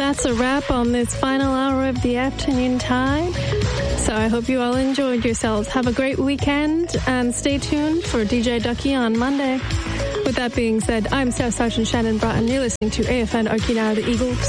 that's a wrap on this final hour of the afternoon tide. So I hope you all enjoyed yourselves. Have a great weekend and stay tuned for DJ Ducky on Monday. With that being said, I'm Staff Sergeant Shannon Bratton. You're listening to AFN Okinawa, the Eagle